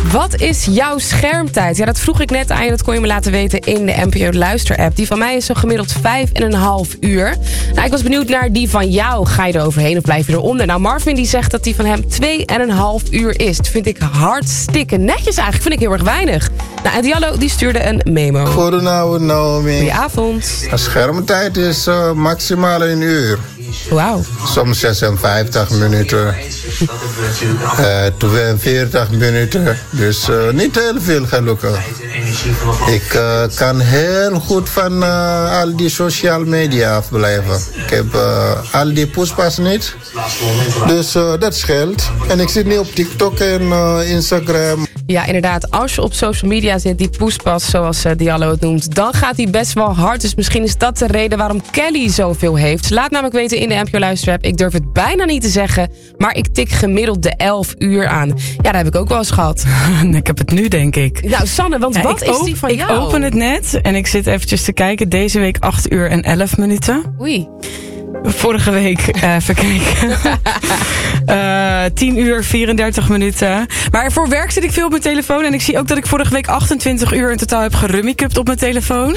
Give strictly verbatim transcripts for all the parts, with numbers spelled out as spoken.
Wat is jouw schermtijd? Ja, dat vroeg ik net aan je. Dat kon je me laten weten in de N P O Luister-app. Die van mij is zo gemiddeld vijf en een half uur. Nou, ik was benieuwd naar die van jou. Ga je er overheen of blijf je eronder? Nou, Marvin die zegt dat die van hem twee en een half uur is. Dat vind ik hartstikke netjes eigenlijk. Vind ik heel erg weinig. Nou, en Diallo die stuurde een memo. Goedenavond, Naomi. Goedenavond. De schermtijd is uh, maximaal een uur. Wauw. Soms zesenvijftig minuten. Uh, tweeënveertig minuten. Dus uh, niet heel veel gelukkig. Ik uh, kan heel goed van uh, al die social media afblijven. Ik heb uh, al die poespas niet. Dus uh, dat scheelt. En ik zit niet op TikTok en uh, Instagram. Ja, inderdaad. Als je op social media zit, die poespas, zoals uh, Diallo het noemt, dan gaat hij best wel hard. Dus misschien is dat de reden waarom Kelly zoveel heeft. Laat namelijk weten in de N P O Luister-app. Ik durf het bijna niet te zeggen, maar ik tik gemiddeld de elf uur aan. Ja, dat heb ik ook wel eens gehad. Ik heb het nu, denk ik. Nou, Sanne, want ja, wat is op, die van ik jou? Ik open het net en ik zit eventjes te kijken. Deze week acht uur en elf minuten. Oei. Vorige week, uh, even kijken. uh, tien uur, vierendertig minuten. Maar voor werk zit ik veel op mijn telefoon. En ik zie ook dat ik vorige week achtentwintig uur in totaal heb gerummikupt op mijn telefoon.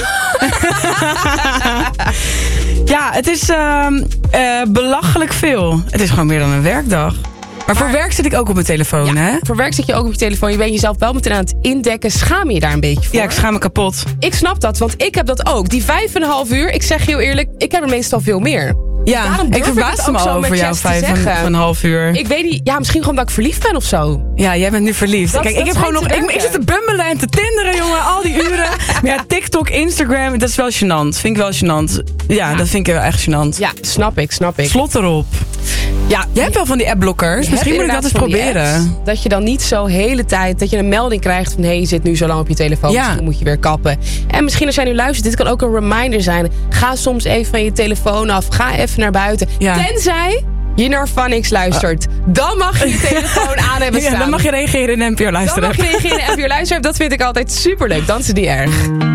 Ja, het is uh, uh, belachelijk veel. Het is gewoon meer dan een werkdag. Maar voor maar, werk zit ik ook op mijn telefoon, ja, hè? Voor werk zit je ook op je telefoon. Je bent jezelf wel meteen aan het indekken. Schaam je daar een beetje voor? Ja, ik schaam me kapot. Ik snap dat, want ik heb dat ook. Die vijf en een half uur, ik zeg je heel eerlijk, ik heb er meestal veel meer. Ja, ik verbaasde me al over jouw vijf en een half uur. Ik weet niet, ja, misschien gewoon dat ik verliefd ben of zo. Ja, jij bent nu verliefd. Dat, Kijk, dat ik heb gewoon nog. Ik, ik zit te bummelen en te tinderen, jongen, al die uren. Maar ja, TikTok, Instagram, dat is wel gênant. Vind ik wel gênant. Ja, ja, dat vind ik wel echt gênant. Ja, snap ik, snap ik. Slot erop. Ja, jij hebt wel van die appblokkers. Misschien moet ik dat eens proberen. Apps, dat je dan niet zo hele tijd, dat je een melding krijgt van hé, hey, je zit nu zo lang op je telefoon, ja. Misschien moet je weer kappen. En misschien als jij nu luistert, dit kan ook een reminder zijn. Ga soms even van je telefoon af. Ga even naar buiten. Ja. Tenzij je naar Phonics luistert. Dan mag je je telefoon aan hebben staan. Ja, dan mag je reageren in de N P O Luister-app. Dan mag je reageren in de N P O Luister-app. Dat vind ik altijd superleuk. Dan is het niet erg.